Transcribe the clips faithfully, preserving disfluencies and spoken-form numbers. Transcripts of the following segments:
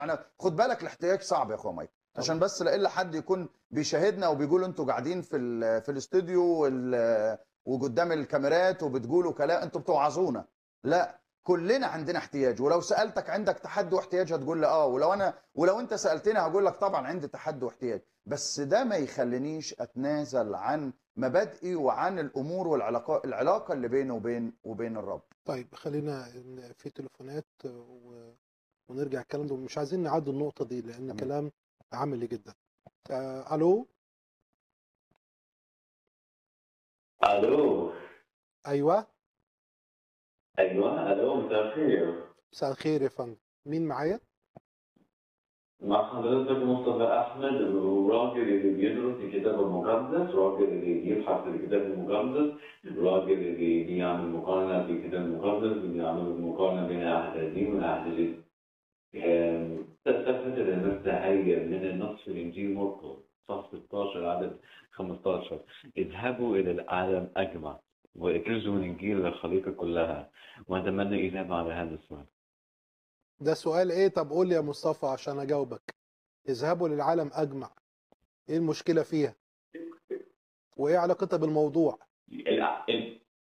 أنا خد بالك الاحتياج صعب يا أخويا مايكل، طبعًا. عشان بس لا إلا حد يكون بيشاهدنا وبيقول أنتم قاعدين في ال في الاستوديو وال وقدام الكاميرات وبتقولوا كلام أنتم بتوعظونا، لأ، كلنا عندنا احتياج، ولو سألتك عندك تحدي واحتياج هتقول لي آه، ولو أنا ولو أنت سألتني هاقول لك طبعًا عندي تحدي واحتياج، بس ده ما يخلينيش أتنازل عن مبادئي وعن الأمور والعلاقا العلاقة اللي بيني وبين وبين الرب. طيب خلّينا ن في تليفونات و ونرجع الكلام ده، ومش عايزين نعدّي النقطة دي لأن تمام. كلام عملي جدًا. آآ ألو؟ ألو. أيوه. أيوه، ألو، مساء الخير. مساء الخير يا فندم، مين معايا؟ مع حضرتك مصطفى أحمد، الراجل اللي بيدرس الكتاب المقدس، راجل اللي بيبحث في الكتاب المقدس، الراجل اللي بيعمل مقارنة في الكتاب المقدس، بيعمل مقارنة بين العهد القديم والعهد الجديد. آمم، تستفد المسيحية من النص في إنجيل مرقس صح ستاشر عدد خمستاشر، اذهبوا إلى العالم أجمع واكرزوا الإنجيل للخليقة كلها، وأتمنى إجابة على هذا السؤال. ده سؤال إيه؟ طب قُل لي يا مصطفى عشان أجاوبك. اذهبوا للعالم أجمع، إيه المشكلة فيها؟ وإيه علاقتها بالموضوع؟ الع- ال-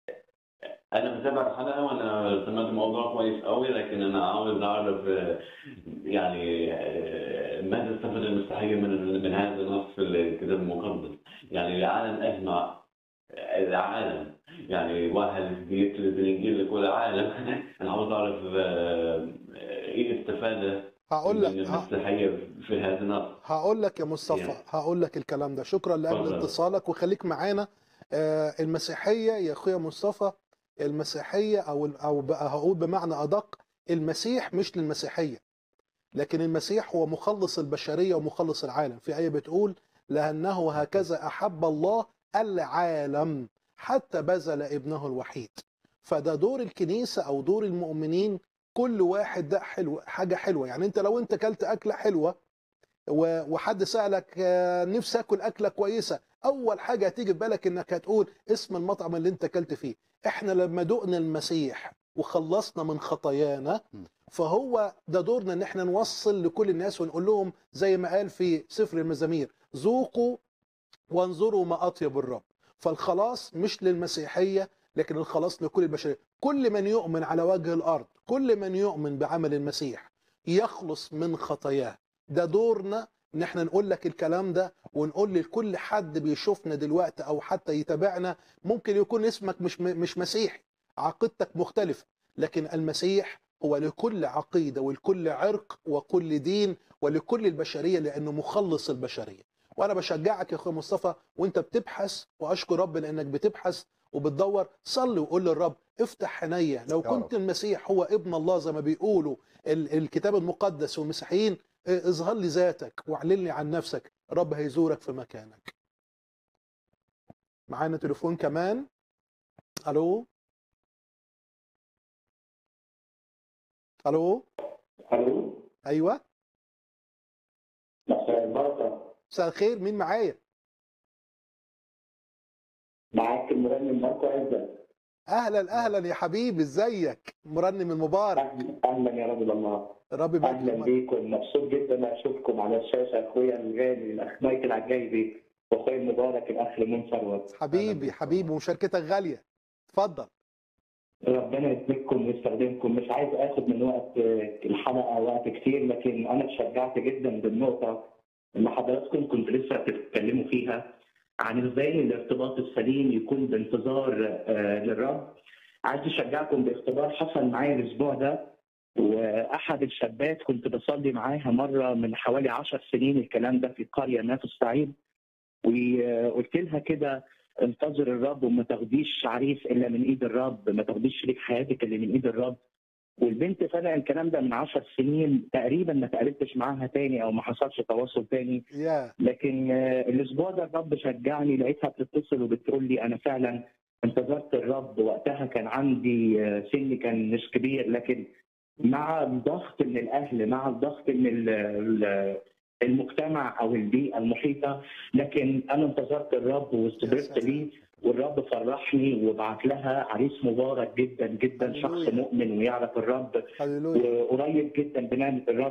أنا متابع الحلقة وأنا سمعت الموضوع كويس قوي، لكن أنا عاوز أعرف آه، يعني آه، ماذا استفاد المسيحية من من هذا النص في الكتاب المقدس؟ يعني العالم أجمع، العالم يعني واحد بيكتب الإنجيل لكل العالم. أنا عاوز أعرف آه، إيه الاستفادة هاقول من لك ه المسيحية في هذا النص؟ هاقول لك يا مصطفى، يعني هاقول لك الكلام ده. شكرًا لأجل اتفضل. اتصالك وخليك معانا. آآ المسيحية يا أخويا مصطفى، المسيحية أو ال أو بقى هاقول بمعنى أدق، المسيح مش للمسيحية، لكن المسيح هو مخلص البشرية ومخلص العالم. في آية بتقول: لأنه هكذا أحب الله العالم حتى بذل ابنه الوحيد. فده دور الكنيسة أو دور المؤمنين، كل واحد ده حلو حاجة حلوة. يعني أنت لو أنت كلت أكلة حلوة و- وحد سألك آه، نفسي اكل اكله كويسه، اول حاجه هتيجي في بالك انك هتقول اسم المطعم اللي انت اكلت فيه. احنا لما دقنا المسيح وخلصنا من خطايانا، م. فهو ده دورنا ان احنا نوصل لكل الناس ونقول لهم زي ما قال في سفر المزامير: ذوقوا وانظروا ما اطيب الرب. فالخلاص مش للمسيحيه، لكن الخلاص لكل البشريه. كل من يؤمن على وجه الارض، كل من يؤمن بعمل المسيح يخلص من خطاياه. ده دورنا ان احنا نقول لك الكلام ده، ونقول لكل حد بيشوفنا دلوقتي او حتى يتابعنا. ممكن يكون اسمك مش مش مسيحي، عقيدتك مختلفه، لكن المسيح هو لكل عقيده ولكل عرق وكل دين ولكل البشريه، لانه مخلص البشريه. وانا بشجعك يا اخويا مصطفى وانت بتبحث، واشكر رب لانك بتبحث وبتدور. صلي وقول للرب: افتح عينيا، لو يا رب. كنت المسيح هو ابن الله زي ما بيقولوا ال- الكتاب المقدس والمسيحيين، اه، اظهر لي ذاتك واعلن لي عن نفسك. رب هيزورك في مكانك. معانا تليفون كمان. الو. الو. الو. ايوه. مساء البركه. مساء الخير، مين معايا؟ معاك المرنم ماركو عزت. اهلا اهلا يا حبيبي، ازيك؟ مرنم المبارك. اهلا اهلا يا رجل الله. ربي يبارك اهلا فيك. بيكم، مبسوط جدا اشوفكم على الشاشه، اخويا الغالي الاخ مايكل عجايبي واخويا المبارك الاخ لمون ثروت. حبيبي بيك حبيبي، والله. ومشاركتك غاليه. اتفضل. ربنا يسعدكم ويستخدمكم. مش عايز اخد من وقت الحلقه وقت كتير، لكن انا اتشجعت جدا بالنقطه اللي حضراتكم كنت لسه بتتكلموا فيها عن ازاي الارتباط السليم يكون بانتظار آه، للرب. عايز اشجعكم باختبار حصل معايا الاسبوع ده، واحد الشابات كنت بصلي معاها مره من حوالي عشر سنين، الكلام ده في قريه ما في الصعيد، وقلت لها كده: انتظر الرب وما تاخديش عريس الا من ايد الرب، ما تاخديش شريك حياتك الا من ايد الرب. والبنت فعلا الكلام ده من عشر سنين تقريبا ما تقابلتش معاها تاني او ما حصلش تواصل تاني. يا لكن آه، الاسبوع ده الرب شجعني، لقيتها بتتصل وبتقول لي: انا فعلا انتظرت الرب. وقتها كان عندي آه، سني كان مش كبير، لكن مع الضغط من الاهل، مع الضغط من ال- ال- المجتمع او البيئه المحيطه، لكن انا انتظرت الرب يا واستبرت سلام. ليه، والرب فرحني وبعت لها عريس مبارك جدا جدا، شخص هللويا مؤمن ويعرف الرب هللويا. وقريب جدا بنعمه الرب.